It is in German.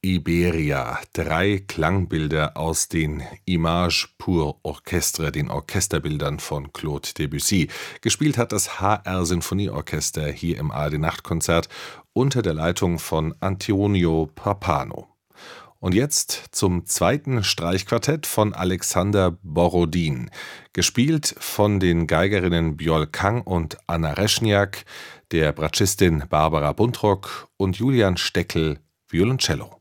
Iberia, 3 Klangbilder aus den Images pour Orchestre, den Orchesterbildern von Claude Debussy. Gespielt hat das HR-Sinfonieorchester hier im ARD-Nachtkonzert unter der Leitung von Antonio Pappano. Und jetzt zum zweiten Streichquartett von Alexander Borodin, gespielt von den Geigerinnen Bjol Kang und Anna Reschniak, der Bratschistin Barbara Buntrock und Julian Steckel, Violoncello.